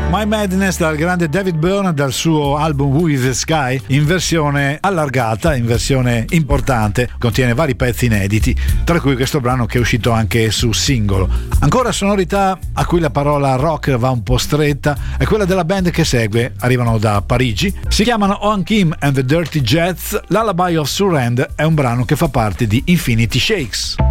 My Madness dal grande David Byrne dal suo album Who is the Sky, in versione allargata, in versione importante, contiene vari pezzi inediti, tra cui questo brano che è uscito anche su singolo. Ancora sonorità a cui la parola rock va un po' stretta è quella della band che segue, arrivano da Parigi, si chiamano On Kim and the Dirty Jets. Lullaby of Surrender è un brano che fa parte di Infinity Shakes.